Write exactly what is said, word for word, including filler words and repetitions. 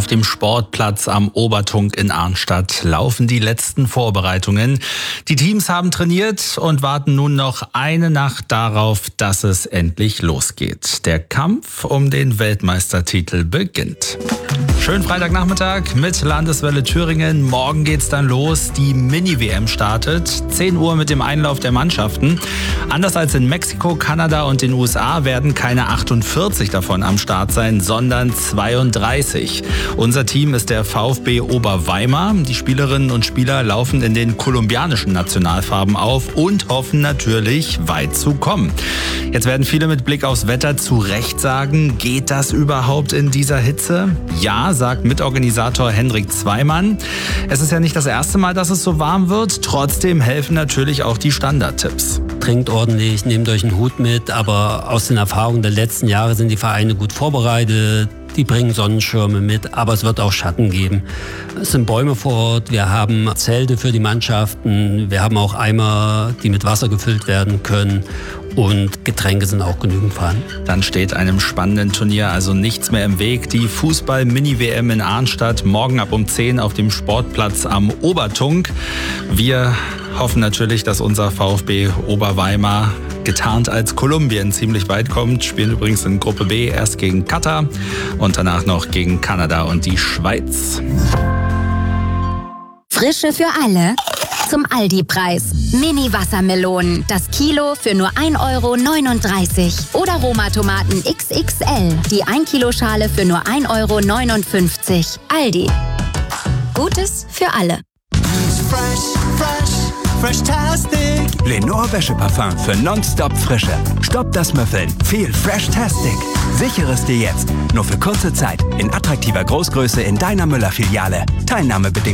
dem Sportplatz am Obertunk in Arnstadt laufen die letzten Vorbereitungen. Die Teams haben trainiert und warten nun noch eine Nacht darauf, dass es endlich losgeht. Der Kampf um den Weltmeistertitel beginnt. Schönen Freitagnachmittag mit Landeswelle Thüringen. Morgen geht's dann los. Die Mini-W M startet. zehn Uhr mit dem Einlauf der Mannschaften. Anders als in Mexiko, Kanada und den U S A werden keine achtundvierzig davon am Start sein, sondern zweiunddreißig. Unser Team ist der VfB Oberweimar. Die Spielerinnen und Spieler laufen in den kolumbianischen Nationalfarben auf und hoffen natürlich, weit zu kommen. Jetzt werden viele mit Blick aufs Wetter zu Recht sagen, geht das überhaupt in dieser Hitze? Ja, sagt Mitorganisator Hendrik Zweimann. Es ist ja nicht das erste Mal, dass es so warm wird. Trotzdem helfen natürlich auch die Standardtipps. Trinkt ordentlich, nehmt euch einen Hut mit, aber aus den Erfahrungen der letzten Jahre sind die Vereine gut vorbereitet. Die bringen Sonnenschirme mit, aber es wird auch Schatten geben. Es sind Bäume vor Ort, wir haben Zelte für die Mannschaften, wir haben auch Eimer, die mit Wasser gefüllt werden können und Getränke sind auch genügend vorhanden. Dann steht einem spannenden Turnier also nichts mehr im Weg. Die Fußball-Mini-W M in Arnstadt, morgen ab um zehn auf dem Sportplatz am Obertunk. Wir hoffen natürlich, dass unser VfB Oberweimar getarnt als Kolumbien ziemlich weit kommt. Spielen übrigens in Gruppe B erst gegen Katar und danach noch gegen Kanada und die Schweiz. Frische für alle zum Aldi-Preis. Mini-Wassermelonen, das Kilo für nur ein Euro neununddreißig. Oder Roma-Tomaten X X L, die ein Kilo Schale für nur ein Euro neunundfünfzig. Aldi. Gutes für alle. Fresh, fresh, fresh-tastic. Lenore Wäscheparfum für nonstop Frische. Stopp das Müffeln. Viel Fresh-tastic. Sichere es dir jetzt. Nur für kurze Zeit. In attraktiver Großgröße in deiner Müller-Filiale. Teilnahme bedingt.